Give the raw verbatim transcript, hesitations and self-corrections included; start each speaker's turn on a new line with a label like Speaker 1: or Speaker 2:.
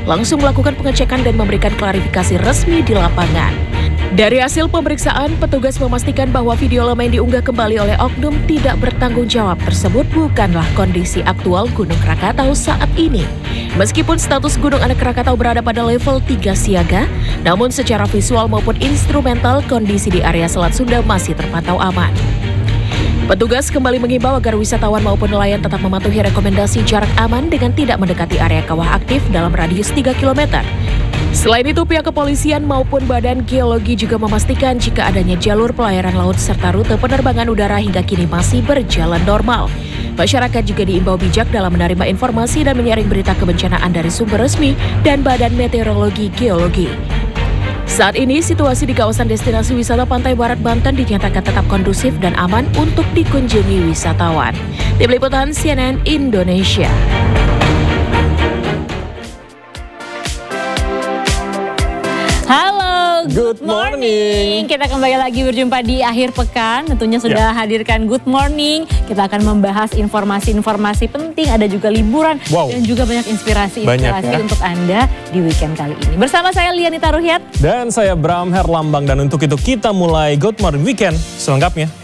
Speaker 1: langsung melakukan pengecekan dan memberikan klarifikasi resmi di lapangan. Dari hasil pemeriksaan, petugas memastikan bahwa video lama yang diunggah kembali oleh oknum tidak bertanggung jawab tersebut bukanlah kondisi aktual Gunung Krakatau saat ini. Meskipun status Gunung Anak Krakatau berada pada level tiga siaga, namun secara visual maupun instrumental kondisi di area Selat Sunda masih terpantau aman. Petugas kembali mengimbau agar wisatawan maupun nelayan tetap mematuhi rekomendasi jarak aman dengan tidak mendekati area kawah aktif dalam radius tiga kilometer. Selain itu, pihak kepolisian maupun Badan Geologi juga memastikan jika adanya jalur pelayaran laut serta rute penerbangan udara hingga kini masih berjalan normal. Masyarakat juga diimbau bijak dalam menerima informasi dan menyaring berita kebencanaan dari sumber resmi dan Badan Meteorologi Geologi. Saat ini, situasi di kawasan destinasi wisata Pantai Barat Banten dinyatakan tetap kondusif dan aman untuk dikunjungi wisatawan. Tim Liputan C N N Indonesia.
Speaker 2: Halo,
Speaker 3: good morning.
Speaker 2: Kita kembali lagi berjumpa di akhir pekan. Tentunya sudah yeah. hadirkan Good Morning. Kita akan membahas informasi-informasi penting. Ada juga liburan
Speaker 3: wow.
Speaker 2: dan juga banyak inspirasi-inspirasi
Speaker 3: ya.
Speaker 2: untuk Anda di weekend kali ini. Bersama saya Lianita Ruhyat.
Speaker 3: Dan saya Bram Herlambang. Dan untuk itu kita mulai Good Morning Weekend selengkapnya.